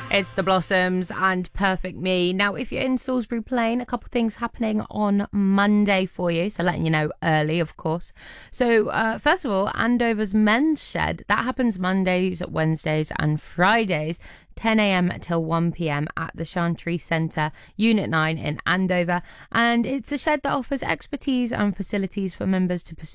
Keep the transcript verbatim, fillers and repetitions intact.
It's the Blossoms and Perfect Me. Now, if you're in Salisbury Plain, a couple of things happening on Monday for you. So letting you know early, of course. So uh, first of all, Andover's Men's Shed. That happens Mondays, Wednesdays and Fridays. ten a.m. till one p.m. at the Chantry Centre, Unit nine in Andover. And it's a shed that offers expertise and facilities for members to pursue